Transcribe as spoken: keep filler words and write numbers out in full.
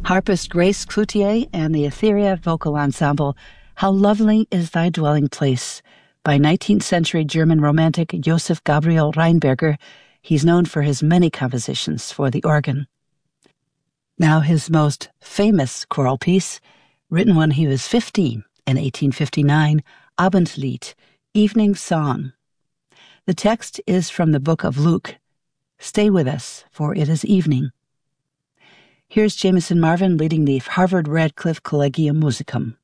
Harpist Grace Cloutier and the Etheria Vocal Ensemble, How Lovely is Thy Dwelling Place, by nineteenth century German romantic Joseph Gabriel Rheinberger. He's known for his many compositions for the organ. Now his most famous choral piece, written when he was fifteen in eighteen fifty-nine, Abendlied, Evening Song. The text is from the book of Luke. Stay with us, for it is evening. Here's Jameson Marvin leading the Harvard Radcliffe Collegium Musicum.